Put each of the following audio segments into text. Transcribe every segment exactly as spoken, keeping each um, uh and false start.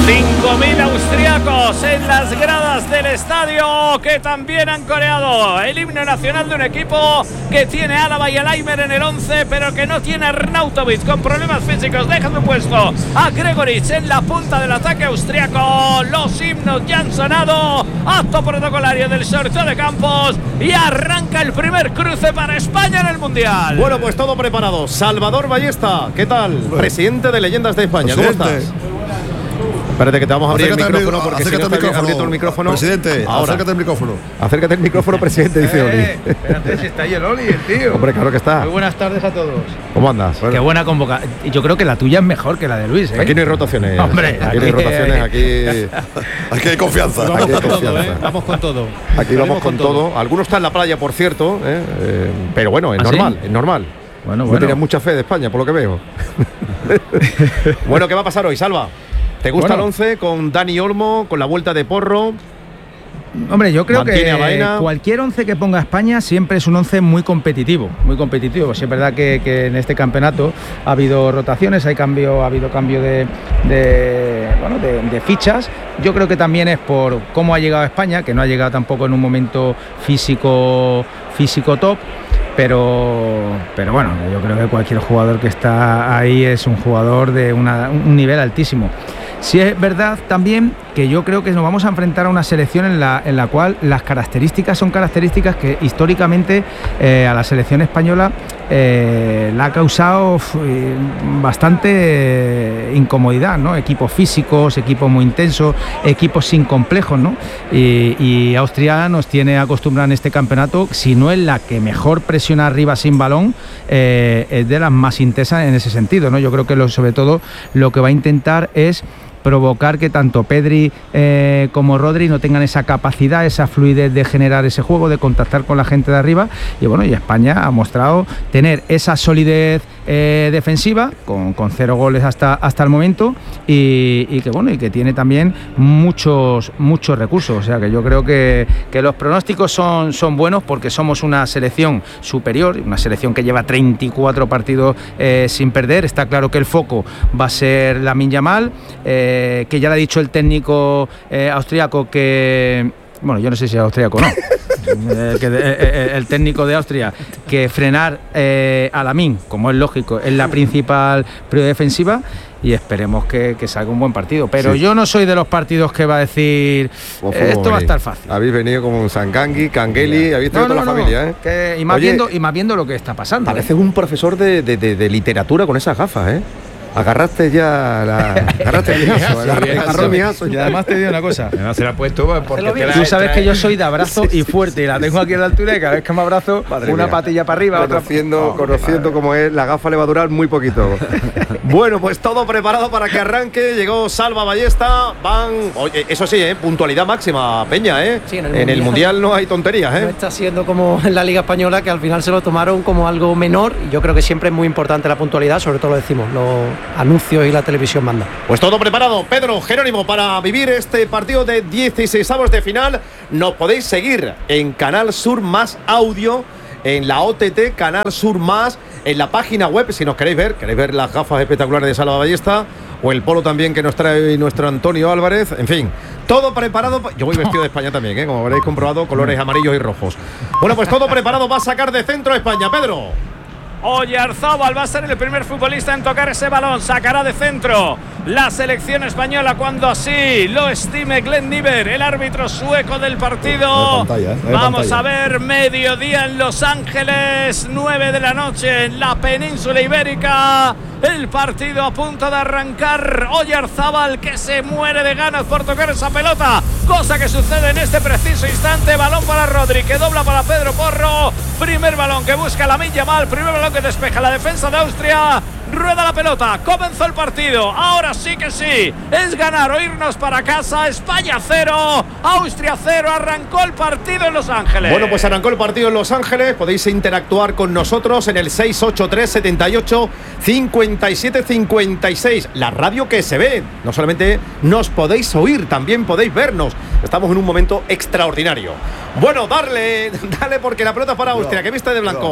cinco mil austriacos en las gradas del estadio que también han coreado el himno nacional de un equipo que tiene a Álava y a Laimer en el once, pero que no tiene a Arnautovic con problemas físicos. Deja su puesto a Gregoric en la punta del ataque austriaco. Los himnos ya han sonado, acto protocolario del sorteo de campos y arranca el primer cruce para España en el Mundial. Bueno, pues todo preparado. Salvador Ballesta, ¿qué tal? Bueno. Presidente de Leyendas de España, ¿cómo estás? Espérate que te vamos a abrir el micrófono porque si no está abierto el micrófono. Presidente, ahora. Acércate el micrófono. Acércate el micrófono, presidente, dice Oli. Eh, espérate, si está ahí el Oli, el tío. Hombre, claro que está. Muy buenas tardes a todos. ¿Cómo andas? Bueno. Qué buena convocatoria. Yo creo que la tuya es mejor que la de Luis, ¿eh? Aquí no hay rotaciones. Hombre, aquí no hay rotaciones, aquí... aquí hay confianza. Vamos, aquí hay con, confianza. Todo, ¿eh? Vamos con todo. Aquí vamos con, con todo. todo. Algunos están en la playa, por cierto, ¿eh? Eh, pero bueno, es ¿Ah, normal, sí? es normal. Bueno, no bueno. tenías mucha fe de España, por lo que veo. Bueno, ¿qué va a pasar hoy, Salva? ¿Te gusta bueno. el once con Dani Olmo, con la vuelta de Porro? Hombre, yo creo que cualquier once que ponga España siempre es un once muy competitivo, muy competitivo. Sí, es verdad que, que en este campeonato ha habido rotaciones, hay cambio, ha habido cambio de, de, bueno, de, de fichas. Yo creo que también es por cómo ha llegado a España, que no ha llegado tampoco en un momento físico, físico top. Pero, pero bueno, yo creo que cualquier jugador que está ahí es un jugador de una, un nivel altísimo. Sí es verdad también que yo creo que nos vamos a enfrentar a una selección en la, en la cual las características son características que históricamente eh, a la selección española eh, la ha causado eh, bastante eh, incomodidad, ¿no? Equipos físicos, equipos muy intensos, equipos sin complejos, ¿no? Y, y Austria nos tiene acostumbrado en este campeonato, si no es la que mejor presiona arriba sin balón, eh, es de las más intensas en ese sentido, ¿no? Yo creo que lo, sobre todo lo que va a intentar es provocar que tanto Pedri eh, como Rodri no tengan esa capacidad, esa fluidez de generar ese juego, de contactar con la gente de arriba. Y bueno, y España ha mostrado tener esa solidez eh, defensiva con, con cero goles hasta, hasta el momento y, y que bueno, y que tiene también muchos muchos recursos. O sea que yo creo que, que los pronósticos son, son buenos porque somos una selección superior, una selección que lleva treinta y cuatro partidos eh, sin perder. Está claro que el foco va a ser Lamine Yamal, eh, que ya le ha dicho el técnico eh, austríaco que, bueno, yo no sé si es austríaco o no, eh, que de, eh, el técnico de Austria, que frenar eh, a Lamine, como es lógico, es la principal prioridad defensiva y esperemos que, que salga un buen partido. Pero sí, yo no soy de los partidos que va a decir eh, esto va a estar fácil. Habéis venido como un Sangangui, Cangueli, habéis traído no, no, toda la no, familia, ¿eh? Que, y, más Oye, viendo, y más viendo lo que está pasando. Pareces ¿eh? un profesor de, de, de, de literatura con esas gafas, ¿eh? Agarraste ya la, agarraste el miazo, agarró el miazo. Y además te digo una cosa, se la ha puesto porque te la tú sabes que yo soy de abrazo y fuerte y la tengo aquí a la altura y cada vez que me abrazo Madre una mía. patilla para arriba, conociendo, otra... conociendo cómo es, la gafa le va a durar muy poquito. Bueno, pues todo preparado para que arranque. Llegó Salva Ballesta, van, oye, eso sí, ¿eh? Puntualidad máxima, Peña, ¿eh? Sí, en, el, en mundial, el Mundial no hay tonterías, ¿eh? No está siendo como en la Liga Española, que al final se lo tomaron como algo menor, y yo creo que siempre es muy importante la puntualidad, sobre todo lo decimos, los anuncios y la televisión manda. Pues todo preparado, Pedro, Jerónimo, para vivir este partido de dieciseisavos de final. Nos podéis seguir en Canal Sur Más Audio, en la O T T, Canal Sur Más, en la página web, si nos queréis ver, queréis ver las gafas espectaculares de Salva Ballesta, o el polo también que nos trae nuestro Antonio Álvarez, en fin, todo preparado. Yo voy vestido de España también, ¿eh? Como habréis comprobado, colores amarillos y rojos. Bueno, pues todo preparado, va a sacar de centro a España, Pedro. Oyarzabal va a ser el primer futbolista en tocar ese balón, sacará de centro la selección española cuando así lo estime Glenn Niver, el árbitro sueco del partido. No pantalla, no Vamos pantalla. a ver, mediodía en Los Ángeles, nueve de la noche en la península ibérica. El partido a punto de arrancar. Oyarzabal, que se muere de ganas por tocar esa pelota, cosa que sucede en este preciso instante. Balón para Rodri, que dobla para Pedro Porro. Primer balón que busca Lamine Yamal, primer balón que despeja la defensa de Austria. Rueda la pelota, comenzó el partido. Ahora sí que sí, es ganar o irnos para casa. España cero, Austria cero. Arrancó el partido en Los Ángeles. Bueno, pues arrancó el partido en Los Ángeles. Podéis interactuar con nosotros en el seis ocho tres, setenta y ocho, cincuenta y siete, cincuenta y seis. La radio que se ve. No solamente nos podéis oír, también podéis vernos. Estamos en un momento extraordinario. Bueno, darle, dale porque la pelota es para Austria, que viste de blanco.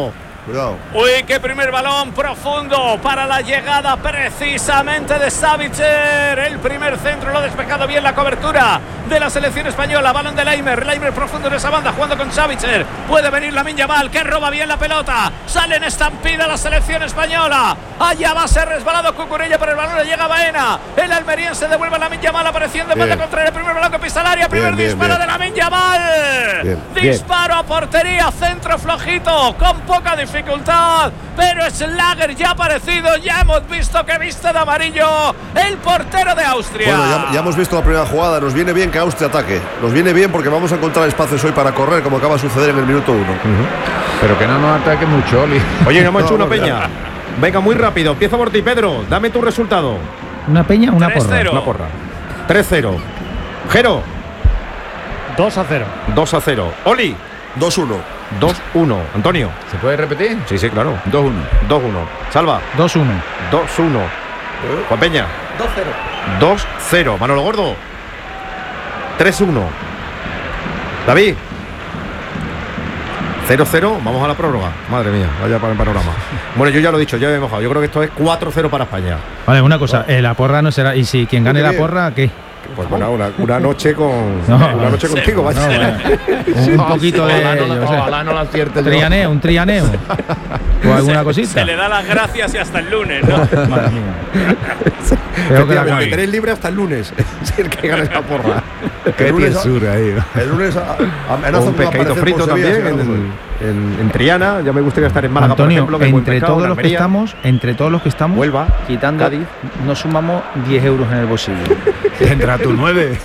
Cuidado. Uy, qué primer balón profundo para la llegada precisamente de Savitzer. El primer centro lo ha despejado bien la cobertura de la selección española. Balón de Laimer, Laimer profundo en esa banda, jugando con Savitzer. Puede venir Lamine Yamal, que roba bien la pelota. Sale en estampida la selección española. Allá va a ser resbalado Cucurella, pero el balón le llega a Baena. El almeriense devuelve a Lamine Yamal, apareciendo en banda contraria. El primer balón que pisa el área. Primer bien, disparo bien, bien. de Lamine Yamal. Bien, disparo bien. a portería, centro flojito, con poca dificultad. Pero Schlager ya ha aparecido. Ya hemos visto que viste de amarillo el portero de Austria. Bueno, ya, ya hemos visto la primera jugada. Nos viene bien que Austria ataque. Nos viene bien porque vamos a encontrar espacios hoy para correr, como acaba de suceder en el minuto uno. Uh-huh. Pero que no nos ataque mucho, Oli. Oye, no hemos hecho una peña. Venga, muy rápido. Empieza por ti, Pedro. Dame tu resultado. ¿Una peña o una porra? Una porra. tres cero. Jero. dos a cero. dos a cero. Oli. dos uno. dos uno. Antonio. ¿Se puede repetir? Sí, sí, claro. dos uno. dos uno. Salva. dos uno. dos uno. Juan Peña. dos cero. dos cero. Manolo Gordo. tres uno. David. cero cero. Vamos a la prórroga. Madre mía, vaya para el panorama. Bueno, yo ya lo he dicho, ya me he mojado. Yo creo que esto es cuatro cero para España. Vale, una cosa, eh, la porra no será. Y si quien gane la porra, ¿qué? Pues bueno, una, una noche con no, una noche sí, contigo, no, bueno, un poquito de ojalá no, yo ojalá sé, no la acierte un trianeo, un trianeo o alguna se, cosita. Se le da las gracias y hasta el lunes, ¿no? Madre mía. Creo que la tenéis libre hasta el lunes. Es el que gane la porra. Qué tiesura ahí. El lunes amenaza un pescadito frito también en, en, en Triana. Ya me gustaría estar en Málaga, Antonio, por ejemplo, que entre pescado, todos los que estamos, entre todos los que estamos, Huelva, quitando Cádiz, nos sumamos diez euros en el bolsillo. Tendrá tu nueve.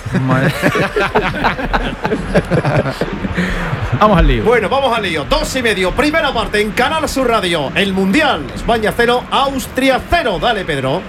Vamos al lío. Bueno, vamos al lío. Dos y medio. Primera parte en Canal Sur Radio. El Mundial. España cero, Austria cero. Dale, Pedro.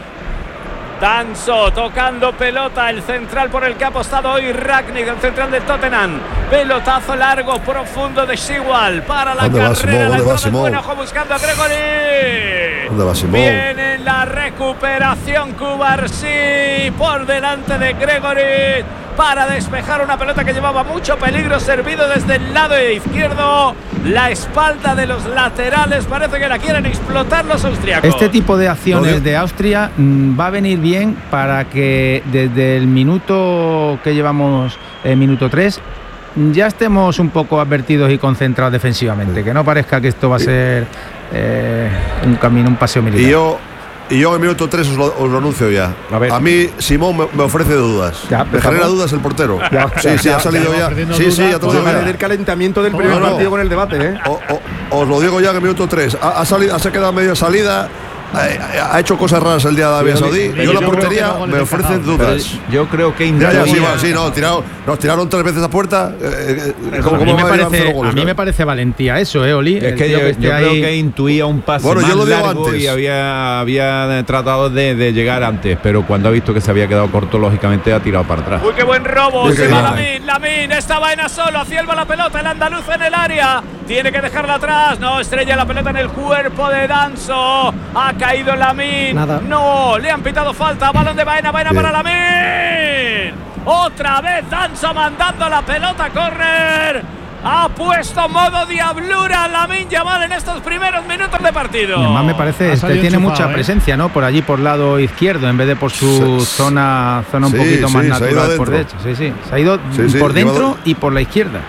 Danso tocando pelota, el central por el que ha apostado hoy Rangnick, el central del Tottenham. Pelotazo largo, profundo de Schiwal para la carrera. La entrada del buen ojo buscando a Gregory. ¿Dónde va Simón? Viene la recuperación Cubarsí por delante de Gregory para despejar una pelota que llevaba mucho peligro, servido desde el lado izquierdo. La espalda de los laterales parece que la quieren explotar los austriacos. Este tipo de acciones de Austria mmm, va a venir bien para que desde el minuto que llevamos, el minuto tres, ya estemos un poco advertidos y concentrados defensivamente, que no parezca que esto va a ser eh, un camino, un paseo militar. Y yo Y yo en el minuto tres os lo, os lo anuncio ya. A, ver. a mí Simón me, me ofrece dudas. Ya, me genera dudas el portero. Ya, sí, ya, sí, ya, ha salido ya. ya. Sí, sí, ya te lo digo. El calentamiento del primer no, no. partido con el debate, ¿eh? O, o, os lo digo ya en el minuto tres. Ha, ha salido, se ha quedado medio salida. Ha, ha hecho cosas raras el día de Arabia Saudí. Yo, yo la portería no me ofrecen dudas. Yo creo que ya, ya, sí, va, sí, no, tiraron, nos tiraron tres veces a puerta. Eh, ¿Cómo, a, mí me parece, goles, a mí me parece valentía eso, ¿eh, Oli? Es que yo, que yo creo que intuía un pase bueno, más yo lo digo largo antes. Y había, había tratado de, de llegar antes, pero cuando ha visto que se había quedado corto, lógicamente ha tirado para atrás. Uy, qué buen robo. Se va Lamine, Lamine, esta vaina solo, hacia el va la pelota, el andaluz en el área. Tiene que dejarla atrás. No, estrella la pelota en el cuerpo de Danso. Ha caído Lamine. Nada. No, le han pitado falta. Balón de Baena, Baena para Lamine. Otra vez Danso mandando la pelota a córner. Ha puesto modo diablura Lamine Yamal en estos primeros minutos de partido. Además me parece este tiene enchufado, mucha ¿eh? presencia, ¿no? Por allí por lado izquierdo en vez de por su sí, zona zona un sí, poquito sí, más natural por derecha. Sí, sí. Se ha ido sí, por sí, dentro y por la izquierda.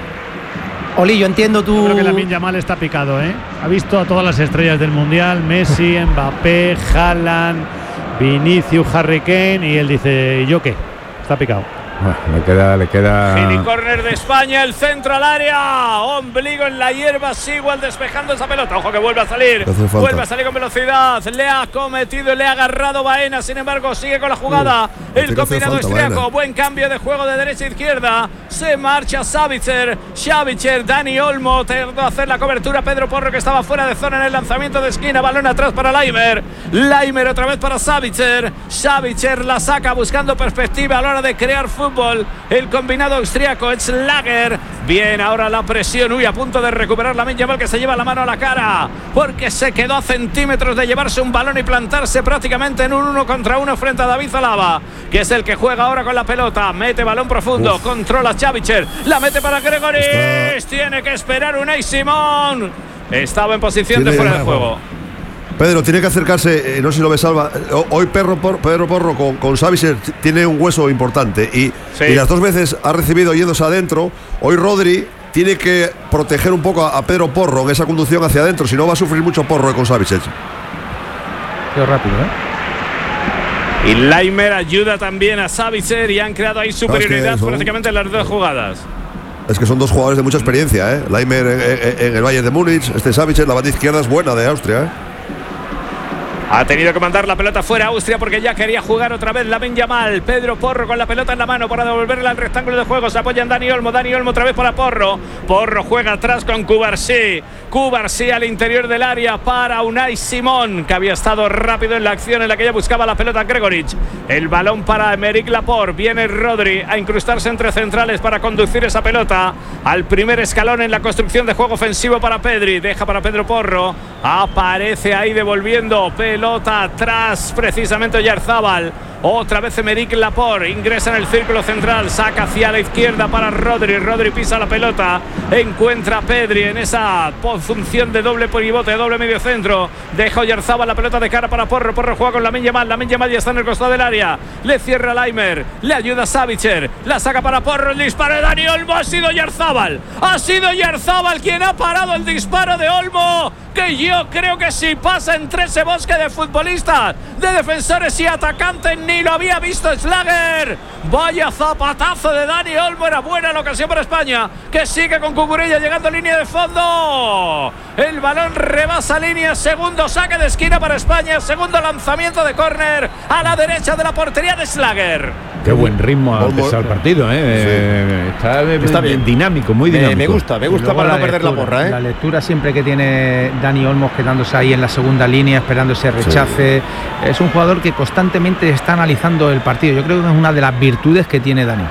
Oli, yo entiendo tú. Yo creo que Lamine Yamal está picado, ¿eh? Ha visto a todas las estrellas del Mundial, Messi, Mbappé, Haaland, Vinicius, Harry Kane, y él dice, ¿y yo qué? Está picado. Bueno, le queda, le queda. Gili córner de España, el centro al área, ombligo en la hierba, Schiwal despejando esa pelota. Ojo que vuelve a salir, vuelve a salir con velocidad. Le ha cometido, le ha agarrado Baena, sin embargo sigue con la jugada. Uh, el combinado austriaco, buen cambio de juego de derecha a izquierda. Se marcha Savitzer, Savitzer, Dani Olmo, tardó a hacer la cobertura. Pedro Porro que estaba fuera de zona en el lanzamiento de esquina, balón atrás para Laimer. Laimer otra vez para Savitzer. Savitzer la saca buscando perspectiva a la hora de crear fútbol. El combinado austriaco Schlager. Bien, ahora la presión. Uy, a punto de recuperar Lamine Yamal, que se lleva la mano a la cara porque se quedó a centímetros de llevarse un balón y plantarse prácticamente en un uno contra uno frente a David Alaba, que es el que juega ahora con la pelota. Mete balón profundo, Uf. controla Savitzer, la mete para Gregory. Tiene que esperar Unai Simón. estaba en posición de fuera de juego. Pedro, tiene que acercarse, eh, no sé si lo ves, Salva. Hoy Pedro, Por, Pedro Porro con, con Savicer tiene un hueso importante y, sí. y las dos veces ha recibido yéndose adentro. Hoy Rodri tiene que proteger un poco a, a Pedro Porro en esa conducción hacia adentro, si no va a sufrir mucho Porro con Savicer. Qué rápido, ¿eh? Y Laimer ayuda también a Savicer y han creado ahí superioridad es que prácticamente en las dos jugadas. Es que son dos jugadores de mucha experiencia, ¿eh? Laimer en, en, en el Bayern de Múnich, este Savicer, la banda izquierda es buena de Austria, ¿eh? Ha tenido que mandar la pelota fuera a Austria porque ya quería jugar otra vez Lamine Yamal. Pedro Porro con la pelota en la mano para devolverla al rectángulo de juego. Se apoya en Dani Olmo. Dani Olmo otra vez para Porro. Porro juega atrás con Cubarsí. Cubarsí al interior del área para Unai Simón, que había estado rápido en la acción en la que ya buscaba la pelota Gregoric. El balón para Aymeric Laporte. Viene Rodri a incrustarse entre centrales para conducir esa pelota al primer escalón en la construcción de juego ofensivo para Pedri. Deja para Pedro Porro. Aparece ahí devolviendo pelota atrás precisamente Oyarzabal. Otra vez Aymeric Laporte ingresa en el círculo central, saca hacia la izquierda para Rodri. Rodri pisa la pelota, encuentra a Pedri en esa función de doble pivote, doble medio centro. Deja Oyarzabal la pelota de cara para Porro. Porro juega con Lamine Yamal. Lamine Yamal ya está en el costado del área. Le cierra Laimer, le ayuda Savicer, la saca para Porro. El disparo de Dani Olmo ha sido Oyarzabal. Ha sido Oyarzabal quien ha parado el disparo de Olmo, que yo creo que si pasa entre ese bosque de futbolistas, de defensores y atacantes, ni lo había visto Schlager. Vaya zapatazo de Dani Olmo, era buena la ocasión para España, que sigue con Cucurella llegando a línea de fondo. El balón rebasa línea, segundo saque de esquina para España, segundo lanzamiento de córner a la derecha de la portería de Schlager. Qué buen ritmo ha empezado el partido, ¿eh? Sí. Está, está bien dinámico, muy dinámico. Me, me gusta, me gusta para no perder la porra, ¿eh? La lectura siempre que tiene Dani Olmo quedándose ahí en la segunda línea, esperando ese rechace. Sí. Es un jugador que constantemente está analizando el partido. Yo creo que es una de las virtudes que tiene Dani.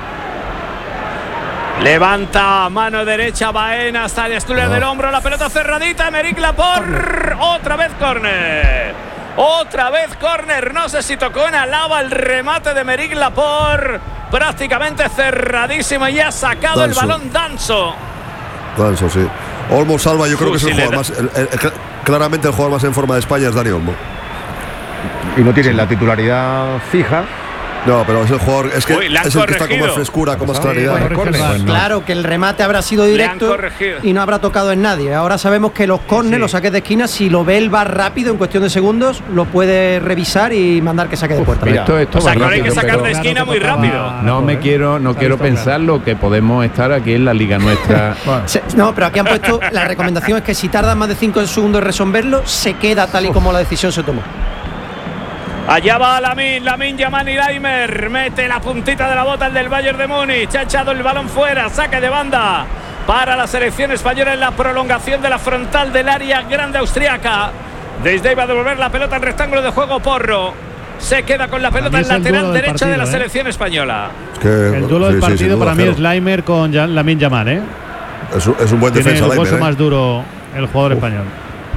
Levanta mano derecha Baena hasta el estudio no. del hombro, la pelota cerradita, Aymeric Laporte. Otra vez córner. Otra vez córner, no sé si tocó en Alaba el remate de Aymeric Laporte, prácticamente cerradísimo y ha sacado Danso. el balón Danso. Danso, sí. Olmo, Salva, yo creo que es el jugador más, el, el, el, claramente el jugador más en forma de España es Dani Olmo. Y no tiene la titularidad fija. No, pero es el jugador, es que Uy, es el que está con más frescura, con más claridad. Pues claro, que el remate habrá sido directo y no habrá tocado en nadie. Ahora sabemos que los córner, sí. los saques de esquina, si lo ve el V A R rápido, en cuestión de segundos, lo puede revisar y mandar que saque de puerta. Mira, esto, esto o sea, que rápido, hay que sacar de esquina muy rápido. No me quiero, no quiero pensar lo que podemos estar aquí en la liga nuestra. Bueno. Se, no, pero aquí han puesto, la recomendación es que si tardan más de cinco segundos en resolverlo, se queda tal y como la decisión se tomó. Allá va Lamine, Lamine Yamal y Laimer. Mete la puntita de la bota el del Bayern de Múnich. Ha echado el balón fuera, saque de banda para la selección española en la prolongación de la frontal del área grande austriaca. Desde ahí va a devolver la pelota en rectángulo de juego Porro. Se queda con la pelota en lateral derecha partido, de la selección ¿eh? española. Es que, el duelo sí, del partido sí, para mí es Laimer con Lamine Yamal, ¿eh? Es un, es un buen Tiene defensa. Tiene el hueso ¿eh? más duro el jugador Uf. español.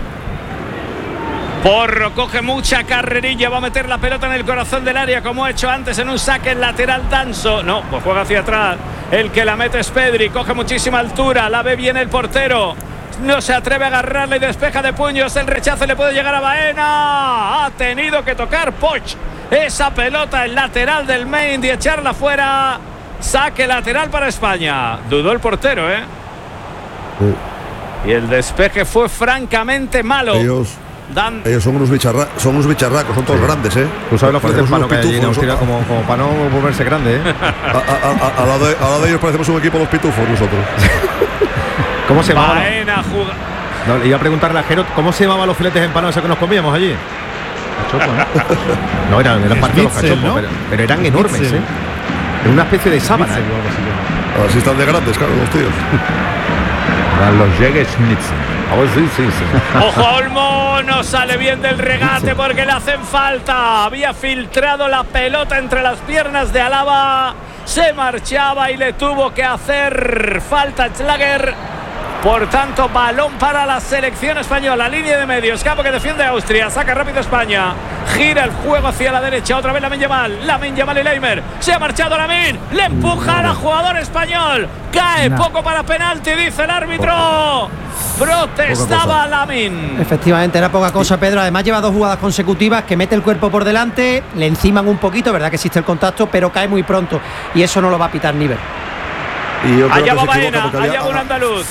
Porro coge mucha carrerilla, va a meter la pelota en el corazón del área como ha hecho antes en un saque lateral Danso. No, pues juega hacia atrás. El que la mete es Pedri, coge muchísima altura, la ve bien el portero. No se atreve a agarrarla y despeja de puños. El rechazo le puede llegar a Baena. Ha tenido que tocar Poch esa pelota en lateral del Main y echarla fuera. Saque lateral para España. Dudó el portero, ¿eh? Sí. Y el despeje fue francamente malo. Ellos... Dan. Ellos son unos bicharracos, son unos bicharracos, son todos sí. grandes, ¿eh? Tú sabes los fuertes panos que hay en Austria, como, como para no volverse grande, ¿eh? A, a, a, a, la de, a la de ellos parecemos un equipo de los pitufos nosotros. ¿Cómo se llamaban? Baena juga. No, iba a preguntarle a Jero, ¿cómo se llamaban los filetes empanados que nos comíamos allí? Cachopo, ¿no? No, eran, eran parte de los cachopos, ¿no? pero, pero eran enormes, ¿eh? Era una especie de sábana. ¿eh? Así están de grandes, claro, los tíos. Los Jägerschnitzel. Oh, sí, sí, sí. Ojo a Olmo, no sale bien del regate porque le hacen falta. Había filtrado la pelota entre las piernas de Alaba. Se marchaba y le tuvo que hacer falta Schlager. Por tanto, balón para la selección española. Línea de medios, campo que defiende Austria. Saca rápido España. Gira el juego hacia la derecha. Otra vez Lamine Yamal. Lamine Yamal y Leimer. Se ha marchado Lamine. Le empuja al jugador español. Cae. No. Poco para penalti, dice el árbitro. Protestaba Lamine. Efectivamente, era poca cosa, Pedro. Además lleva dos jugadas consecutivas que mete el cuerpo por delante. Le enciman un poquito, verdad que existe el contacto, pero cae muy pronto. Y eso no lo va a pitar Nivel. Allá va Baena. Allá va un andaluz.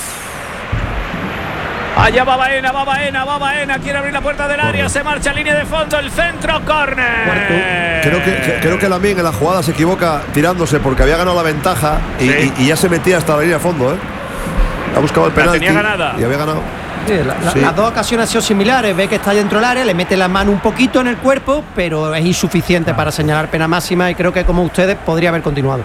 Allá va Baena, va Baena, va Baena. Quiere abrir la puerta del área. Se marcha línea de fondo. El centro, córner. Creo que, creo que Lamine en la jugada se equivoca tirándose porque había ganado la ventaja y, sí. y, y ya se metía hasta la línea de fondo. ¿eh? Ha buscado el penalti. Tenía ganada. Y había ganado. Sí, la, la, sí. Las dos ocasiones han sido similares. Ve que está dentro del área, le mete la mano un poquito en el cuerpo, pero es insuficiente para señalar pena máxima. Y creo que, como ustedes, podría haber continuado.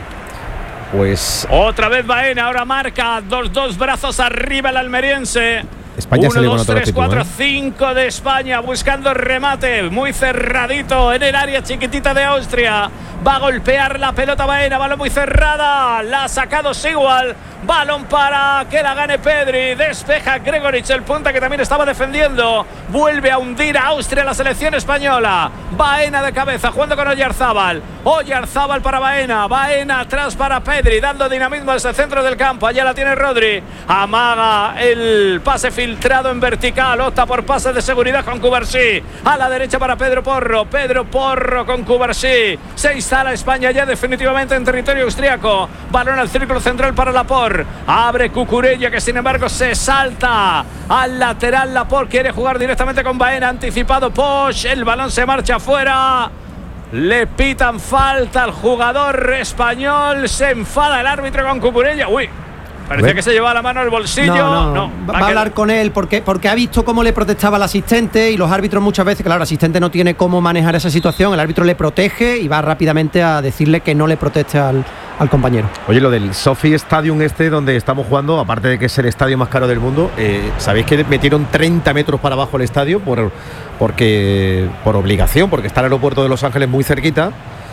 Pues otra vez Baena. Ahora marca dos, dos brazos arriba el almeriense. España uno, dos, tres, cuatro, cinco de España buscando remate muy cerradito en el área chiquitita de Austria. Va a golpear la pelota Baena, balón muy cerrada, la ha sacado Sigual, balón para que la gane Pedri, despeja Gregoric, el punta que también estaba defendiendo, vuelve a hundir a Austria la selección española. Baena de cabeza, jugando con Oyarzábal, Oyarzábal para Baena, Baena atrás para Pedri, dando dinamismo desde el centro del campo, allá la tiene Rodri, amaga el pase filtrado en vertical, opta por pase de seguridad con Cubarsí, a la derecha para Pedro Porro, Pedro Porro con Cubarsí, se instala España ya definitivamente en territorio austriaco, balón al círculo central para Laporte, abre Cucurella que sin embargo se salta al lateral, Laporte quiere jugar directamente con Baena, anticipado Posch, el balón se marcha afuera, le pitan falta al jugador español, se enfada el árbitro con Cucurella, uy, parecía ¿Ve? que se llevaba la mano al bolsillo. No, no, no. Va, va a hablar con él porque, porque ha visto cómo le protestaba al asistente y los árbitros muchas veces, claro, el asistente no tiene cómo manejar esa situación, el árbitro le protege y va rápidamente a decirle que no le proteste al, al compañero. Oye, lo del Sophie Stadium este donde estamos jugando, aparte de que es el estadio más caro del mundo, eh, ¿sabéis que metieron treinta metros para abajo el estadio por, porque, por obligación, porque está el aeropuerto de Los Ángeles muy cerquita?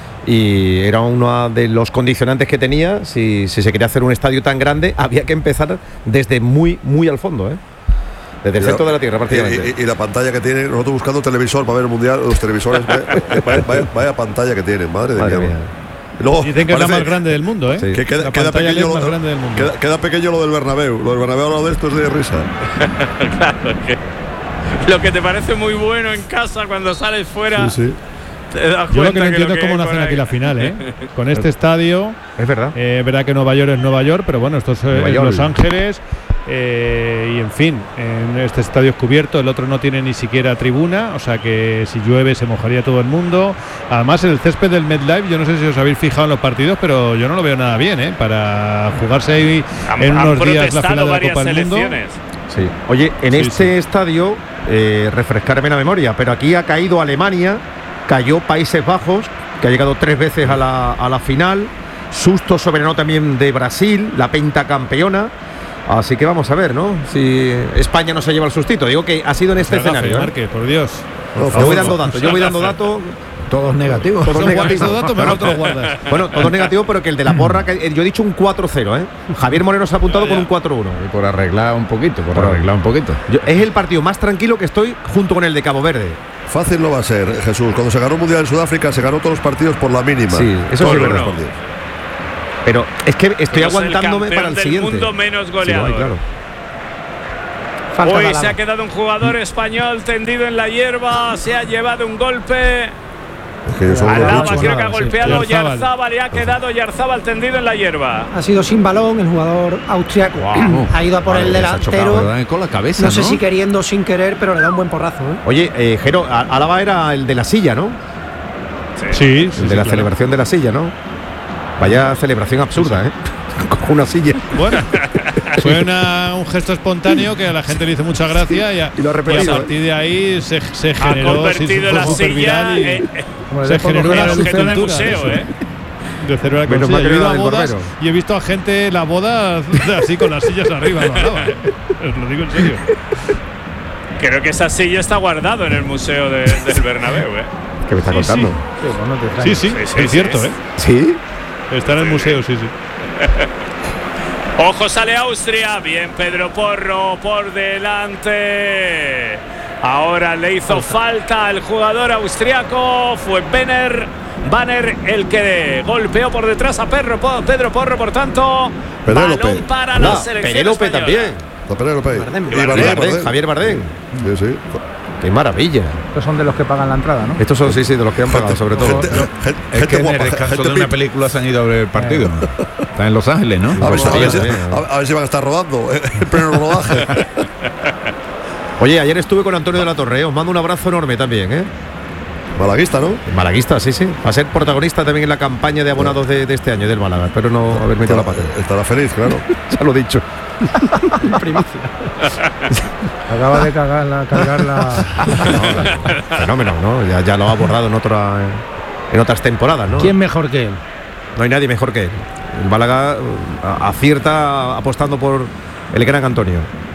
Y era uno de los condicionantes que tenía. Si, si se quería hacer un estadio tan grande, había que empezar desde muy, muy al fondo, ¿eh? Desde el centro de la tierra, prácticamente. Y, y, y la pantalla que tiene, nosotros buscando televisor para ver el mundial, los televisores, vaya, vaya, vaya, vaya pantalla que tienen, madre, madre de mía. Luego, dicen que parece, es la más grande del mundo, ¿eh? Sí. Que queda, queda, pequeño lo, grande del mundo. Queda, queda pequeño lo del Bernabéu. Lo del Bernabéu ahora de esto es de risa. Claro, que lo que te parece muy bueno en casa cuando sales fuera. Sí, sí. Yo lo que no entiendo es cómo no hacen aquí la final, ¿eh? Con este estadio. Es verdad. Eh, es verdad que Nueva York es Nueva York, pero bueno, esto es eh, Los Ángeles. Eh, y en fin, en este estadio es cubierto, el otro no tiene ni siquiera tribuna, o sea que si llueve se mojaría todo el mundo. Además, el césped del MetLife, yo no sé si os habéis fijado en los partidos, pero yo no lo veo nada bien, ¿eh? Para jugarse ahí han, en unos días la final de la Copa del Mundo. Sí. Oye, en sí, este sí. estadio, eh, refrescarme la memoria, pero aquí ha caído Alemania. Cayó Países Bajos, que ha llegado tres veces a la, a la final. Susto soberano también de Brasil, la pentacampeona. Así que vamos a ver, ¿no? Si España no se lleva el sustito. Digo que ha sido en este escenario. Marque, ¿eh? Por Dios. Por yo voy dando datos, yo voy dando datos. Todos negativos. Todos negativos. Datos, pero no te lo guardas. Bueno, todos negativos, pero que el de la porra, que yo he dicho un cuatro cero, ¿eh? Javier Moreno se ha apuntado ya, ya. con un cuatro uno. Y por arreglar un poquito, por, por arreglar un poquito. Yo, es el partido más tranquilo que estoy junto con el de Cabo Verde. Fácil no va a ser, Jesús. Cuando se ganó el Mundial en Sudáfrica, se ganó todos los partidos por la mínima. Sí, eso todos sí es verdad. Pero es que estoy Somos aguantándome el para el del siguiente. Mundo menos goleador. Sí, claro. Hoy se ha quedado un jugador español tendido en la hierba, se ha llevado un golpe. Es que yo Alaba creo nada, que ha golpeado sí. Oyarzábal y ha quedado Oyarzábal tendido en la hierba. Ha sido sin balón el jugador austriaco. Wow. Ha ido a por vale, el delantero. Chocado, con la cabeza, no, no sé ¿no? si queriendo o sin querer, pero le da un buen porrazo, ¿eh? Oye, eh, Jero, Alaba era el de la silla, ¿no? Sí, sí, el sí de sí, la claro. celebración de la silla, ¿no? Vaya celebración absurda, sí, sí. ¿eh? Con una silla. Bueno, fue una, un gesto espontáneo que a la gente le hizo mucha gracia y a, y lo ha y a partir de ahí se, se generó. Ha convertido sí, la silla y eh, se generó una objeto del museo, ¿eh? De celebrar con silla. Yo he ido a bodas y he visto a gente en la boda así con las sillas arriba. No, no, ¿eh? Os lo digo en serio. Creo que esa silla está guardada en el museo de, del Bernabéu, ¿eh? ¿Qué me está sí, contando? Sí, sí, sí, sí, sí, es cierto, sí. ¿eh? ¿Sí? Está en el museo, sí, sí. Ojo, sale Austria. Bien, Pedro Porro por delante. Ahora le hizo falta al jugador austriaco. Fue Banner. Banner el que golpeó por detrás a Pedro, Pedro Porro. Por tanto, Penélope. balón para la la selección Penélope española. también. La Penélope. Bardem. Y Bardem, Bardem, Bardem. Javier Bardem. Sí, sí. Qué maravilla. Estos son de los que pagan la entrada, ¿no? Estos son, sí, sí, de los que han pagado, sobre todo. Gente, gente, Es gente que en el guapa, descanso gente de una pip. película se han ido a ver el partido. Está en Los Ángeles, ¿no? A ver, si- a, ver si, Sí, a- a ver si van a estar rodando el pleno rodaje. Oye, ayer estuve con Antonio de la Torre. Os mando un abrazo enorme también, ¿eh? Malaguista, ¿no? Malaguista, sí, sí. Va a ser protagonista también en la campaña de abonados de, de este año del Málaga. Espero no haber metido la pata. Estará feliz, claro. Ya lo he dicho. Acaba de cagar la, cargar la. Fenómeno, ¿no? Ya, ya lo ha abordado en otra en otras temporadas, ¿no? ¿Quién mejor que él? No hay nadie mejor que él. El Málaga uh, acierta apostando por el gran Antonio.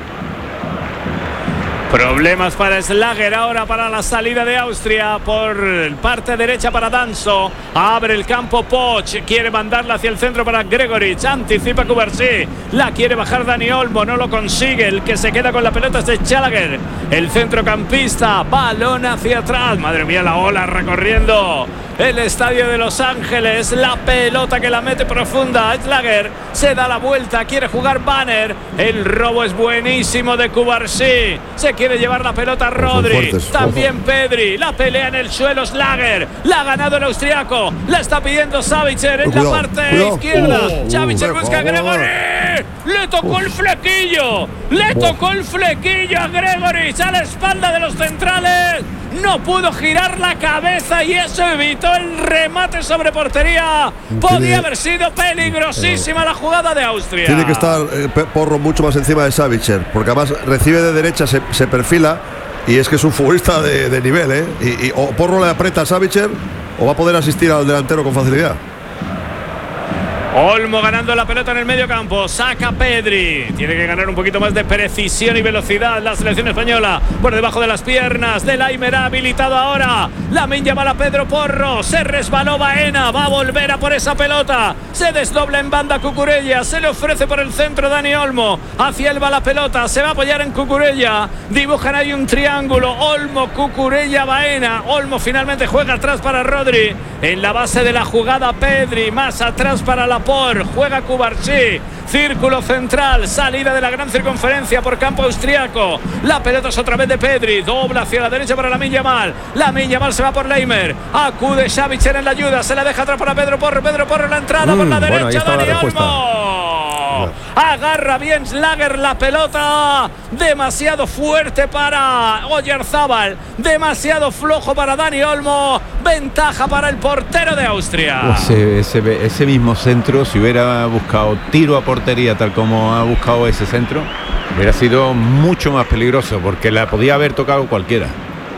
Problemas para Schlager ahora para la salida de Austria por parte derecha para Danso. Abre el campo Poch, quiere mandarla hacia el centro para Gregoric, anticipa Cubarsí, la quiere bajar Dani Olmo, no lo consigue, el que se queda con la pelota es de Schlager, el centrocampista, balón hacia atrás, madre mía la ola recorriendo el estadio de Los Ángeles, la pelota que la mete profunda, Schlager se da la vuelta, quiere jugar Banner, el robo es buenísimo de Cubarsí, se quiere llevar la pelota a Rodri, fuertes, también Pedri, la pelea en el suelo Schlager, la ha ganado el austriaco, la está pidiendo Savitzer en Cuidado, la parte cuidado. izquierda, Uh, Savitzer uh, busca a por favor. Gregory, le tocó el flequillo, le tocó el flequillo a Gregory, a la espalda de los centrales, no pudo girar la cabeza y eso evitó el remate sobre portería, podía Tiene- haber sido peligrosísima la jugada de Austria. Tiene que estar eh, Pe- Porro mucho más encima de Savitzer, porque además recibe de derecha, se, se perfila y es que es un futbolista de, de nivel, ¿eh? Y, y o Porro le aprieta a Savitzer o va a poder asistir al delantero con facilidad. Olmo ganando la pelota en el medio campo, saca Pedri, tiene que ganar un poquito más de precisión y velocidad la selección española, por debajo de las piernas de Laimer, habilitado ahora, Lamine Yamal a Pedro Porro, se resbaló Baena, va a volver a por esa pelota, se desdobla en banda Cucurella, se le ofrece por el centro Dani Olmo, hacia él va la pelota, se va a apoyar en Cucurella, dibujan ahí un triángulo, Olmo, Cucurella, Baena, Olmo finalmente juega atrás para Rodri, en la base de la jugada Pedri, más atrás para la por juega Cubarsí, círculo central, salida de la gran circunferencia por campo austriaco, la pelota es otra vez de Pedri, dobla hacia la derecha para Lamine Yamal, Lamine Yamal se va por Leimer, acude Savitzer en la ayuda, se la deja atrás para Pedro Porro, Pedro Porro en la entrada Mm, por la bueno, ahí derecha, está la Dani respuesta. Olmo, agarra bien Schlager la pelota, demasiado fuerte para Oyarzábal, demasiado flojo para Dani Olmo, ventaja para el portero de Austria. Ese, ese, ese mismo centro, si hubiera buscado tiro a portería tal como ha buscado ese centro, hubiera sido mucho más peligroso porque la podía haber tocado cualquiera.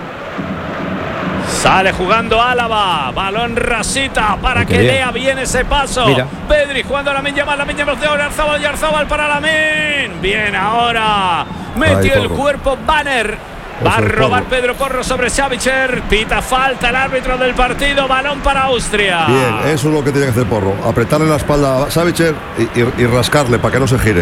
Sale jugando Álava, balón Rasita para Qué que bien. lea bien ese paso. Mira. Pedri jugando a Lamine Yamal, Lamine Yamal de Oyarzábal, Oyarzábal para Lamine. Bien ahora, metió Ahí, el Porro. cuerpo Banner. Va a Eso es, robar Porro. Pedro Porro sobre Savitzer, pita falta el árbitro del partido, balón para Austria. Bien, eso es lo que tiene que hacer Porro. Apretarle la espalda a Savitzer y, y- y rascarle para que no se gire.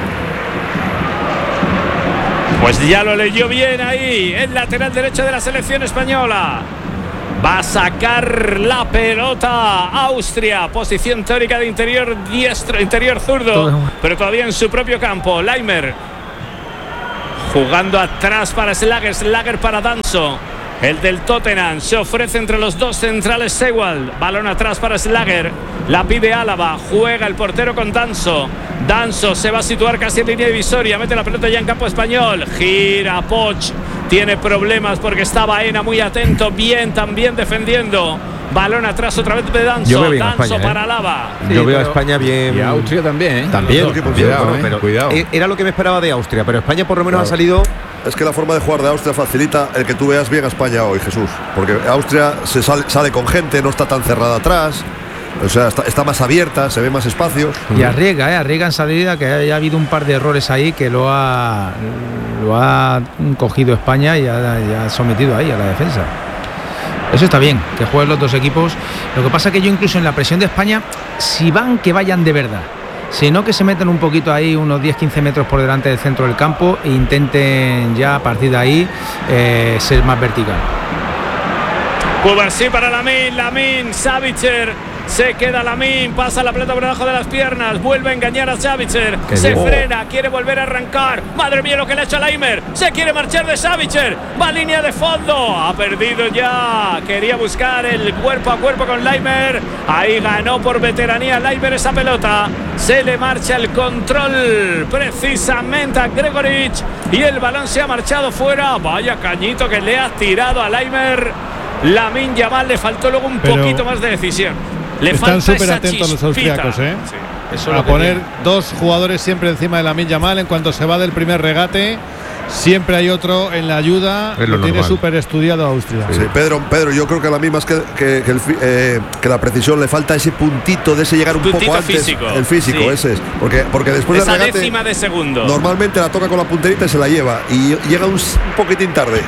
Pues ya lo leyó bien ahí, el lateral derecho de la selección española. Va a sacar la pelota Austria, posición teórica de interior diestro, interior zurdo, pero todavía en su propio campo. Laimer jugando atrás para Schlager, Schlager para Danso. El del Tottenham se ofrece entre los dos centrales Sewell. Balón atrás para Schlager. La pide Álava. Juega el portero con Danso. Danso se va a situar casi en línea divisoria. Mete la pelota ya en campo español. Gira Poch. Tiene problemas porque está Baena muy atento. Bien también defendiendo. Balón atrás otra vez de Danso. Yo veo bien a Danso España, ¿eh? para Álava. Sí, Yo veo a pero- España bien. Y Austria también, ¿eh? También, Los dos. porque- Cuidado, bueno, ¿eh? pero Cuidado. e- era lo que me esperaba de Austria, pero España por lo menos Claro. ha salido. Es que la forma de jugar de Austria facilita el que tú veas bien a España hoy, Jesús. Porque Austria se sale, sale con gente, no está tan cerrada atrás. O sea, está, está más abierta, se ve más espacios. Y arriesga, ¿eh? arriesga en salida, que haya habido un par de errores ahí que lo ha, lo ha cogido España y ha, y ha sometido ahí a la defensa. Eso está bien, que jueguen los dos equipos. Lo que pasa que yo incluso en la presión de España, si van, que vayan de verdad. sino que se metan un poquito ahí, unos diez quince metros por delante del centro del campo e intenten ya a partir de ahí eh, ser más vertical. Cubarsí para Lamine, Lamine, Savitzer, se queda Lamine, pasa la pelota por debajo de las piernas, vuelve a engañar a Savitzer, se bien. frena, quiere volver a arrancar, madre mía lo que le ha hecho Laimer, se quiere marchar de Savitzer, va a línea de fondo, ha perdido ya, quería buscar el cuerpo a cuerpo con Laimer, ahí ganó por veteranía Laimer esa pelota, se le marcha el control precisamente a Gregoritsch y el balón se ha marchado fuera, vaya cañito que le ha tirado a Laimer. Lamine Yamal, le faltó luego un Pero poquito más de decisión. Le están súper súper atentos los austriacos, ¿eh? Sí, eso a poner tiene. Dos jugadores siempre encima de Lamine Yamal. En cuanto se va del primer regate, siempre hay otro en la ayuda. Es lo lo tiene normal. súper estudiado Austria. Sí, Pedro, Pedro, yo creo que a la misma es que, que, que, el, eh, que la precisión le falta ese puntito de ese llegar un puntito poco antes. Físico. El físico, Sí. ese es. Porque, porque después esa del regate, décima de segundo. normalmente la toca con la punterita y se la lleva. Y llega un, un poquitín tarde.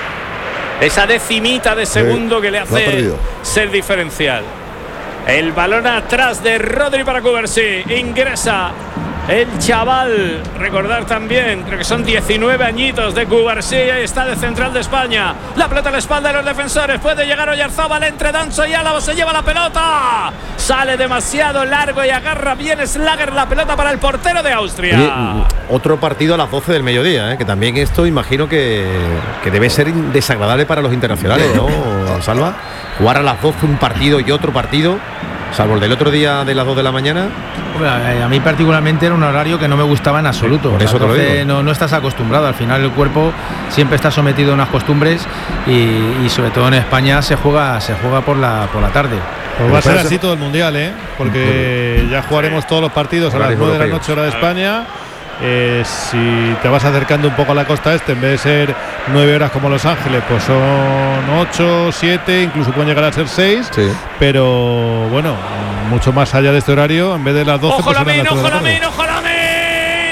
Esa decimita de segundo sí, que le lo ha hace perdido. ser diferencial. El balón atrás de Rodri para Cubarsí. Ingresa el chaval. Recordar también, creo que son diecinueve añitos de Cubarsí. Ahí está de central de España. La pelota a la espalda de los defensores. Puede llegar Oyarzábal entre Danso y Álava. Se lleva la pelota. Sale demasiado largo y agarra bien Schlager la pelota para el portero de Austria. Oye, otro partido a las doce del mediodía, ¿eh? Que también esto imagino que, que debe ser desagradable para los internacionales, ¿no, Salva? Jugar a las doce un partido y otro partido, salvo el del otro día de las dos de la mañana. A mí particularmente era un horario que no me gustaba en absoluto. Por eso te lo digo. No, no estás acostumbrado. Al final el cuerpo siempre está sometido a unas costumbres y, y sobre todo en España se juega se juega por la por la tarde. Pues va a ser así todo el mundial, ¿eh? Porque ya jugaremos todos los partidos a las nueve de la noche hora de España. Eh, si te vas acercando un poco a la costa este, en vez de ser nueve horas como Los Ángeles, pues son ocho, siete, incluso pueden llegar a ser seis. Sí. Pero bueno, mucho más allá de este horario, en vez de las doce. Ojo pues Lamine, las ojo Lamine, ojo Lamine.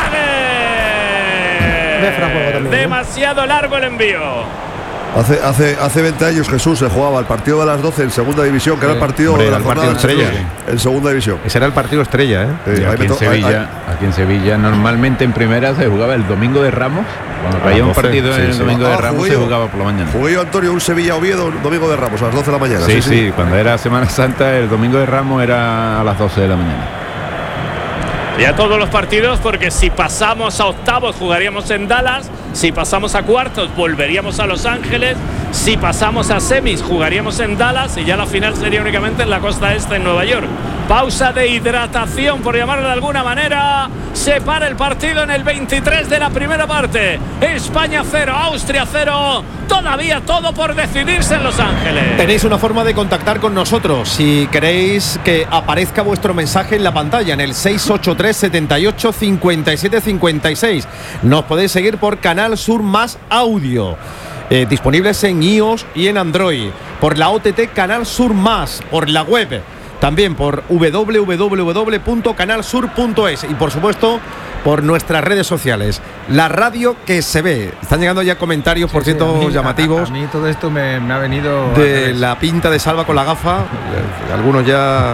Schlager. Demasiado largo el envío. Hace, hace, hace veinte años, Jesús, se jugaba el partido de las doce en segunda división, que era el partido Hombre, de la el partido jornada estrella. en segunda división. Ese era el partido estrella, ¿eh? Sí, Y ahí aquí, me en to- Sevilla, ahí- aquí en Sevilla normalmente en primera se jugaba el domingo de Ramos. Cuando A caía las un doce, partido sí, en el sí. domingo de Ah, Ramos jugué se yo. jugaba por la mañana. Jugué yo, Antonio, un Sevilla-Oviedo domingo de Ramos a las doce de la mañana. Sí, sí, cuando era Semana Santa el domingo de Ramos era a las doce de la mañana. Y a todos los partidos, porque si pasamos a octavos jugaríamos en Dallas, si pasamos a cuartos volveríamos a Los Ángeles, si pasamos a semis jugaríamos en Dallas y ya la final sería únicamente en la costa este en Nueva York. Pausa de hidratación, por llamarlo de alguna manera. Se para el partido en el veintitrés de la primera parte. España cero, Austria cero. Todavía todo por decidirse en Los Ángeles. Tenéis una forma de contactar con nosotros si queréis que aparezca vuestro mensaje en la pantalla en el seis ocho tres, setenta y ocho, cincuenta y siete, cincuenta y seis. Nos podéis seguir por Canal Sur Más Audio, eh, disponibles en iOS y en Android, por la O T T Canal Sur Más, por la web, también por w w w punto canal sur punto es y por supuesto por nuestras redes sociales. La radio que se ve. Están llegando ya comentarios, por Sí, sí, cierto, a mí- llamativos. A, a mí todo esto me, me ha venido De la pinta de Salva con la gafa. Algunos ya.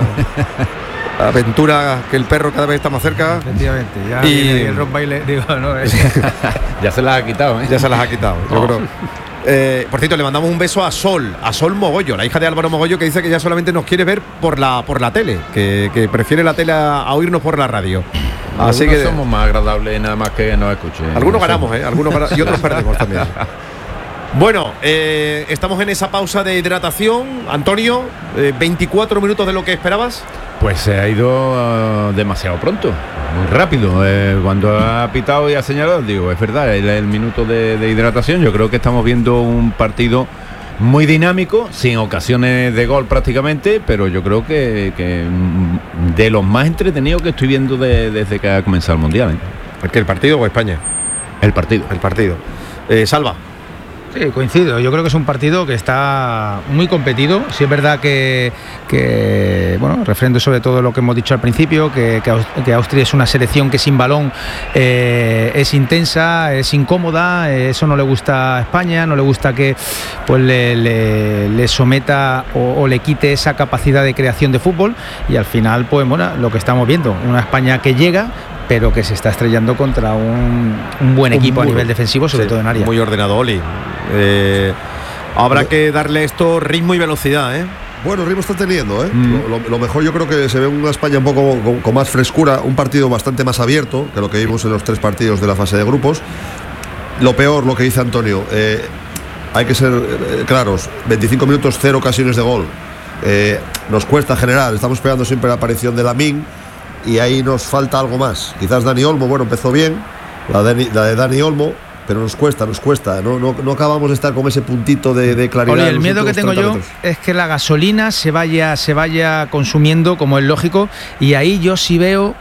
Aventura que el perro cada vez está más cerca. Efectivamente, ya Y- viene ahí el rock baile, digo, no, es- Ya se las ha quitado, ¿eh? Ya se las ha quitado, yo creo. Eh, por cierto, le mandamos un beso a Sol, a Sol Mogollo, la hija de Álvaro Mogollo, que dice que ya solamente nos quiere ver por la por la tele, que, que prefiere la tele a, a oírnos por la radio. Así Algunos que somos más agradables nada más que nos escuchen. algunos No ganamos, somos- ¿eh? Algunos gana- y otros perdemos también. Bueno, eh, estamos en esa pausa de hidratación. Antonio, eh, veinticuatro minutos de lo que esperabas. Pues se ha ido uh, demasiado pronto, muy rápido. Eh, cuando ha pitado y ha señalado, digo, es verdad, el, el minuto de, de hidratación. Yo creo que estamos viendo un partido muy dinámico, sin ocasiones de gol prácticamente, pero yo creo que, que mm, de los más entretenidos que estoy viendo de- desde que ha comenzado el Mundial. ¿eh? ¿El, el partido o España? El partido. El partido. Eh, Salva. Sí, coincido. Yo creo que es un partido que está muy competido. Sí es verdad que, que bueno, referente sobre todo lo que hemos dicho al principio, que, que, que Austria es una selección que sin balón eh, es intensa, es incómoda. Eso no le gusta a España, no le gusta que pues le, le, le someta o, o le quite esa capacidad de creación de fútbol. Y al final, pues bueno, lo que estamos viendo, una España que llega, pero que se está estrellando contra un, un buen equipo un a nivel defensivo, sobre sí, todo en área. Muy ordenado, Oli. Eh, habrá que darle esto ritmo y velocidad, ¿eh? Bueno, ritmo está teniendo, ¿eh? Mm. Lo, lo, lo mejor yo creo que se ve una España un poco con, con más frescura, un partido bastante más abierto que lo que vimos en los tres partidos de la fase de grupos. Lo peor, lo que dice Antonio, eh, hay que ser eh, claros, veinticinco minutos, cero ocasiones de gol. Eh, nos cuesta generar, estamos esperando siempre la aparición de Lamine y ahí nos falta algo más. Quizás Dani Olmo, bueno, empezó bien, la de, la de Dani Olmo, pero nos cuesta, nos cuesta, no, no, no acabamos de estar con ese puntito de, de claridad. Oli, el miedo que tengo yo es que la gasolina se vaya, se vaya consumiendo, como es lógico, y ahí yo sí veo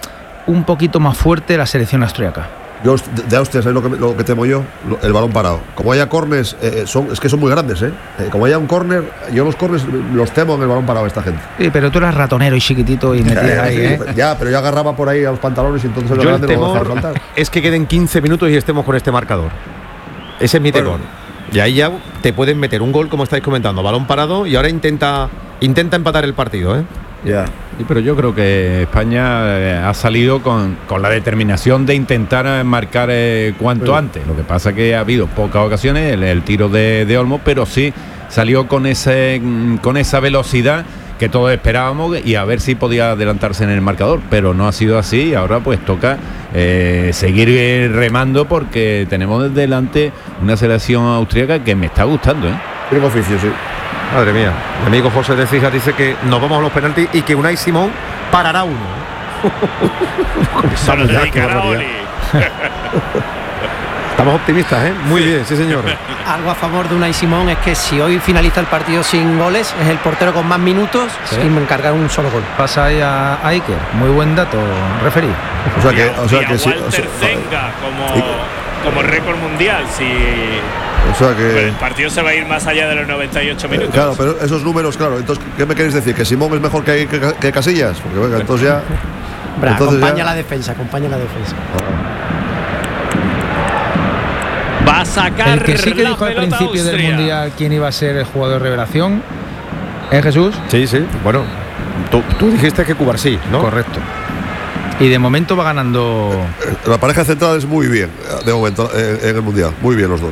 un poquito más fuerte la selección austríaca. Yo de Austria, ¿sabes lo que, lo que temo yo? El balón parado. Como haya corners, eh, son, es que son muy grandes, ¿eh? eh Como haya un córner, yo los corners los temo en el balón parado esta gente. Sí, pero tú eras ratonero y chiquitito y metías ahí, ¿eh? Ya, pero yo agarraba por ahí a los pantalones y entonces yo el temor es que queden quince minutos y estemos con este marcador. Ese es mi temor. Bueno. Y ahí ya te pueden meter un gol, como estáis comentando, balón parado, y ahora intenta, intenta empatar el partido, ¿eh? Ya. Yeah. Sí, pero yo creo que España eh, ha salido con, con la determinación de intentar eh, marcar eh, cuanto sí. antes. Lo que pasa que ha habido pocas ocasiones, el, el tiro de, de Olmo, pero sí salió con ese con esa velocidad que todos esperábamos y a ver si podía adelantarse en el marcador, pero no ha sido así y ahora pues toca eh, seguir remando porque tenemos delante una selección austríaca que me está gustando, ¿eh? Primo oficio, sí. Madre mía, mi amigo José de Fijas dice que nos vamos a los penaltis y que Unai Simón parará uno. Estamos optimistas, ¿eh? Muy sí. bien, sí señor. Algo a favor de Unai Simón es que si hoy finaliza el partido sin goles, es el portero con más minutos ¿sí? sin encargar un solo gol. Pasa ahí a Iker, muy buen dato, referí. O sea que, o sea que sí. O sea, Zenga como, como récord mundial, si... O sea que pero el partido se va a ir más allá de los noventa y ocho minutos. Eh, claro, pero esos números, claro. Entonces, ¿qué me queréis decir? ¿Que Simón es mejor que, que, que Casillas? Porque venga, entonces ya. Bra, entonces acompaña ya... la defensa, acompaña la defensa. Va a sacar. El que sí que dijo al principio Austria. Del mundial quién iba a ser el jugador de revelación. ¿Eh, Jesús? Sí, sí. Bueno, tú, tú dijiste que Cubarsí, ¿no? Correcto. Y de momento va ganando. La pareja central es muy bien, de momento, en el mundial. Muy bien los dos.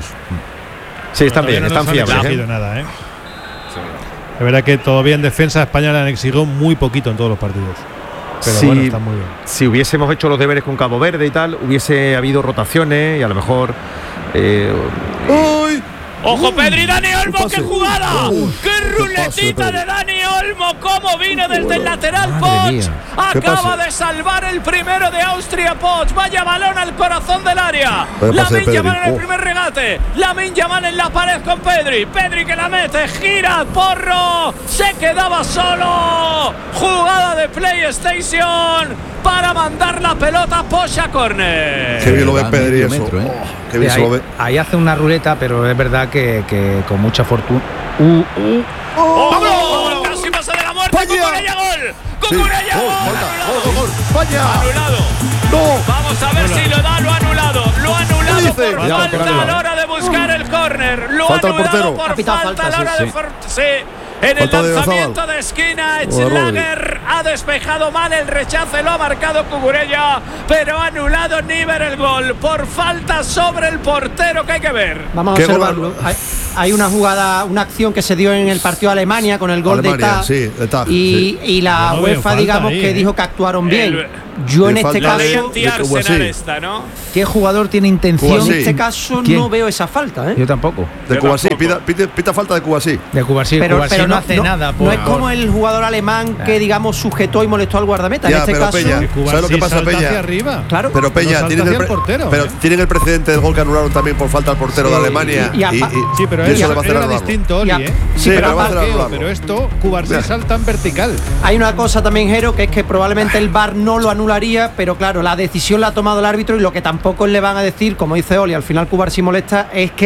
Sí, están bien, no están fiables. No ha nada, ¿eh? Sí. Es verdad que todavía en defensa España le han exigido muy poquito en todos los partidos. Pero si, bueno, está muy bien. Si hubiésemos hecho los deberes con Cabo Verde y tal, hubiese habido rotaciones y a lo mejor. Eh, ¡Uy! ¡Ojo, Pedri! ¡Dani Olmo! ¡Qué jugada! Uh, ¡Qué ruletita de Dani Olmo! ¡Cómo vino desde el lateral Poch! Acaba de salvar el primero de Austria Poch. Vaya balón al corazón del área. Lamine Yamal en el primer regate. Lamine Yamal en la pared con Pedri. Pedri que la mete. Gira Porro. Se quedaba solo. Jugada de PlayStation para mandar la pelota Poch a córner. Qué bien lo ve Pedri eso. Metro, ¿eh? Oh, qué bien ahí, se lo ve. Ahí hace una ruleta, pero es verdad que, que con mucha fortuna. Uh, uh. ¡Oh! ¡Oh! ¡Casi pasa de la muerte! ¡Cucurella gol! ¡Cucurella sí. gol! ¡Oh, gol! ¡Vaya! ¡Anulado! ¡No! Vamos a ver bueno. si lo da, lo ha anulado. Lo ha anulado por ya, falta a la hora de buscar el córner. Lo ha anulado por falta, falta a la hora sí, de... For sí. En falta el lanzamiento de, de esquina, Schlager ha despejado mal el rechace, lo ha marcado Cucurella, pero ha anulado Niver el gol por falta sobre el portero que hay que ver. Vamos a observarlo. Hay, hay una jugada, una acción que se dio en el partido de Alemania con el gol Alemania, de Tag, sí, de Tag y, sí. y la no UEFA, digamos, ahí, que eh. dijo que actuaron bien. El, Yo en este caso, de esta, ¿no? ¿Qué jugador tiene intención? En este caso ¿Quién? No veo esa falta, ¿eh? Yo tampoco. De Cubarsí, pita, pita, pita falta de Cubarsí. De Cubarsí, pero, Cubarsí pero no, no hace no, nada. Por no es como el jugador alemán que, digamos, sujetó y molestó al guardameta. Ya, en este pero caso, Peña, ¿sabes lo que pasa, Peña? Hacia arriba. Claro. Pero Peña, no tienen el, pre portero, pero ¿eh? tienen el precedente del gol que anularon también por falta al portero sí. de Alemania. Y, y, y, y, sí, pero y eso le va a hacer era distinto, Oli, ¿eh? Sí, pero va a hacer pero esto, Cubarsí salta en vertical. Hay una cosa también, Jero, que es que probablemente el V A R no lo anularía, pero claro, la decisión la ha tomado el árbitro y lo que tampoco le van a decir, como dice Oli, al final Cubarsí molesta, es que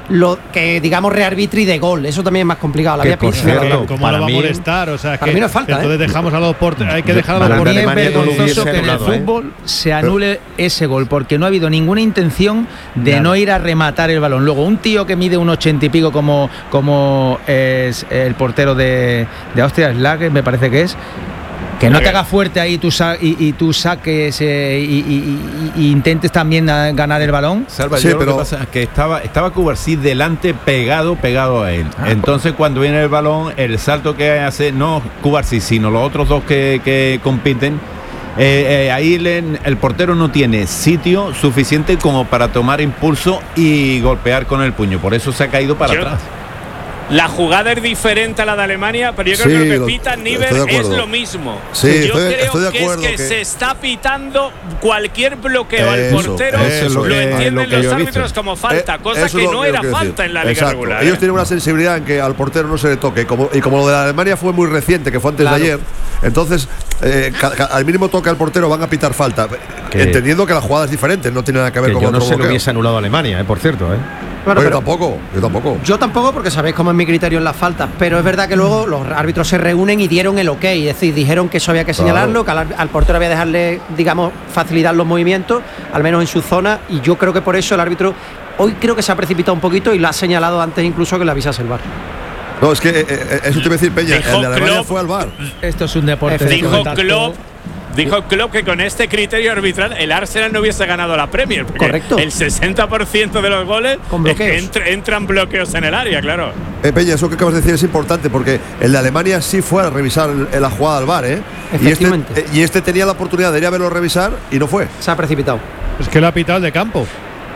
lo que digamos rearbitri de gol. Eso también es más complicado. La había pensado. ¿Cómo lo va a molestar? O sea, para que mí no falta. Entonces ¿eh? dejamos a los porteros. Hay que dejar a los porteros. porteros. Es vergonzoso que en el fútbol ¿eh? se anule Pero, ese gol porque no ha habido ninguna intención de nada. no ir a rematar el balón. Luego un tío que mide un ochenta y pico como como es el portero de, de Austria, Schlager, me parece que es. Que no te haga fuerte ahí tú sa y, y tú saques eh, y, y, y, y intentes también ganar el balón. Salva, sí, pero lo que pasa es que estaba, estaba Cubarsí delante pegado, pegado a él. Ah, Entonces cuando viene el balón, el salto que hace, no Cubarsí, sino los otros dos que, que compiten, eh, eh, ahí le, el portero no tiene sitio suficiente como para tomar impulso y golpear con el puño. Por eso se ha caído para Yo. atrás. La jugada es diferente a la de Alemania, pero yo creo sí, que lo que pita Niver es lo mismo. Sí, yo estoy, creo estoy de acuerdo que es que, que se está pitando cualquier bloqueo eso, al portero, eso, lo, lo que, entienden lo que los árbitros como falta, eh, cosa que no era falta decir. en la liga Exacto. regular. Ellos ¿eh? tienen una sensibilidad en que al portero no se le toque, y como, y como lo de la Alemania fue muy reciente, que fue antes claro. de ayer, entonces eh, ca, ca, al mínimo toque al portero van a pitar falta, que, entendiendo que la jugada es diferente, no tiene nada que ver que con yo otro no se bloqueo. lo hubiese anulado a Alemania, eh, por cierto, ¿eh? Bueno, yo tampoco, yo tampoco. Yo tampoco, porque sabéis cómo es mi criterio en las faltas, pero es verdad que luego los árbitros se reúnen y dieron el ok, es decir, dijeron que eso había que señalarlo, claro. que al, al portero había que dejarle, digamos, facilitar los movimientos, al menos en su zona, y yo creo que por eso el árbitro hoy creo que se ha precipitado un poquito y lo ha señalado antes incluso que le avisase el V A R. No, es que eh, eh, eso te iba a decir, Peña, dijo el de Alemania Klopp, fue al V A R. Esto es un deporte. Dijo Klopp. Dijo Klopp que con este criterio arbitral el Arsenal no hubiese ganado la Premier. Correcto. El sesenta por ciento de los goles es que entra, entran bloqueos en el área, claro. Eh, Peña, eso que acabas de decir es importante porque el de Alemania sí fue a revisar la jugada al V A R, ¿eh? Y este, eh, y este tenía la oportunidad de ir a verlo revisar y no fue. Se ha precipitado. Es que lo ha pitado el de campo.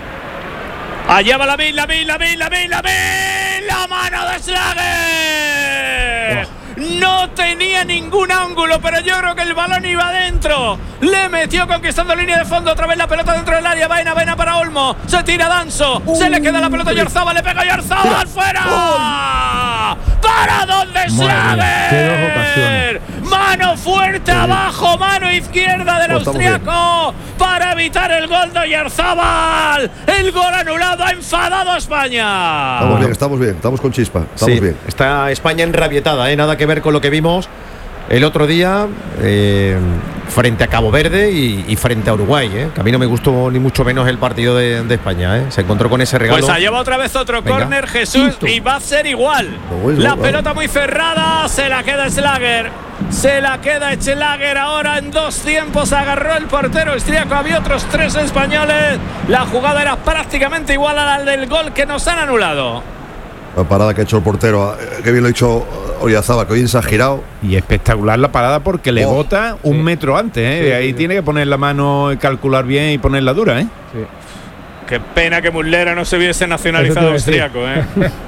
Allá va la Lamin, Lamin, Lamin, Lamin, Lamin, la mano de Schlager. Oh. No tenía ningún ángulo, pero yo creo que el balón iba adentro. Le metió conquistando línea de fondo. Otra vez la pelota dentro del área. Vaina, vaina para Olmo. Se tira Danso. Uh, se le queda la pelota a Oyarzabal. Le pega a Oyarzabal. ¡Fuera! Oh. ¿Para dónde Schlager? Mano fuerte sí. abajo. Mano izquierda del oh, austriaco. Para evitar el gol de Oyarzabal. El gol anulado. Ha enfadado a España. Estamos bien, estamos bien. Estamos con chispa. Estamos sí, bien. Está España enrabietada, ¿eh? Nada que ver con lo que vimos el otro día eh, frente a Cabo Verde y, y frente a Uruguay, ¿eh? Que a mí no me gustó ni mucho menos el partido de, de España, ¿eh? Se encontró con ese regalo. Pues allá va otra vez otro córner, Jesús, Quinto. y va a ser igual. No, la no, pelota muy cerrada, se la queda Schlager. Se la queda Schlager ahora en dos tiempos. Agarró el portero austríaco. Había otros tres españoles. La jugada era prácticamente igual a la del gol que nos han anulado. La parada que ha hecho el portero, que bien lo ha hecho Oyarzabal, que bien se ha girado. Y espectacular la parada porque le oh, bota un sí. metro antes, ¿eh? Sí, ahí sí, tiene sí. que poner la mano, calcular bien y ponerla dura, ¿eh? Sí. Qué pena que Muslera no se hubiese nacionalizado austríaco, ¿eh?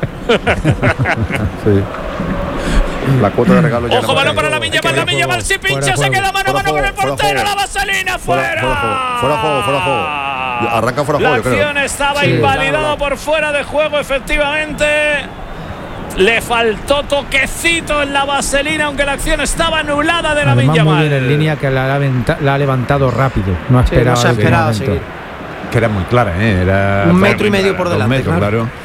Sí. La cuota de regalo ya. Ojo, balón para la Milla Mal, la Milla Mal si pincha, se queda mano a mano con el portero, la vaselina fuera. Fuera juego, fuera juego. Arranca fuera juego, yo creo. La acción estaba sí, invalidado por fuera de juego, efectivamente. Le faltó toquecito en la vaselina, aunque la acción estaba anulada de la Milla Mal. Muy bien en línea, que la ha, la ha levantado rápido. No ha esperado. Sí, no se ha esperado a seguir. Que era muy clara, ¿eh? Era un metro y medio por delante. Metros, claro. claro.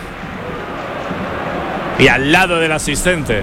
Y al lado del asistente.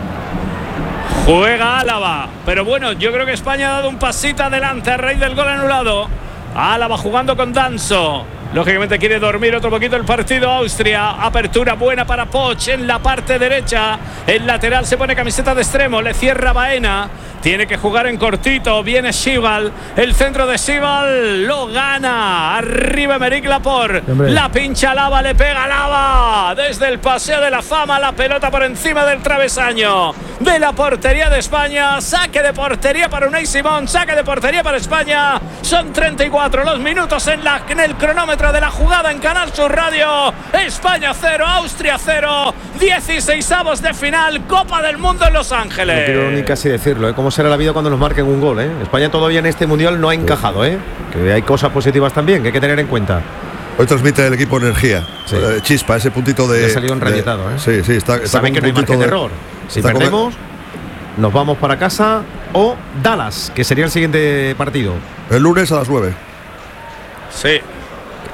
Juega Álava, pero bueno, yo creo que España ha dado un pasito adelante a raíz del gol anulado. Álava jugando con Danso. Lógicamente quiere dormir otro poquito el partido Austria. Apertura buena para Poch en la parte derecha. El lateral se pone camiseta de extremo. Le cierra Baena. Tiene que jugar en cortito. Viene Schival. El centro de Schival lo gana. Arriba Emerick Laporte. La pincha Lava, le pega Lava. Desde el Paseo de la Fama. La pelota por encima del travesaño de la portería de España. Saque de portería para Unai Simón. Saque de portería para España. Son treinta y cuatro los minutos en, la, en el cronómetro de la jugada en Canal Sur Radio. España cero, Austria cero. dieciseisavos de final. Copa del Mundo en Los Ángeles. No quiero ni casi decirlo, ¿eh? ¿Cómo será la vida cuando nos marquen un gol, eh? España todavía en este mundial no ha encajado, ¿eh? Que hay cosas positivas también que hay que tener en cuenta. Hoy transmite el equipo energía, sí. eh, chispa, ese puntito de. Ha salido enrabietado, ¿eh? Sí, sí, está. está Saben que no hay margen de error. Si perdemos, nos vamos para casa o Dallas, que sería el siguiente partido. El lunes a las nueve. Sí.